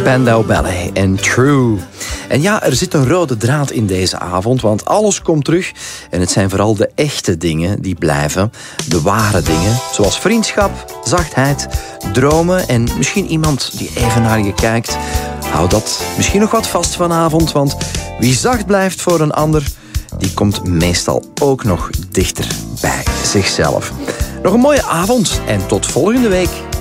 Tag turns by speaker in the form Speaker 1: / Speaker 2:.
Speaker 1: Spandau Ballet en True. En ja, er zit een rode draad in deze avond, want alles komt terug. En het zijn vooral de echte dingen die blijven. De ware dingen, zoals vriendschap, zachtheid, dromen en misschien iemand die even naar je kijkt. Hou dat misschien nog wat vast vanavond, want wie zacht blijft voor een ander, die komt meestal ook nog dichter bij zichzelf. Nog een mooie avond en tot volgende week.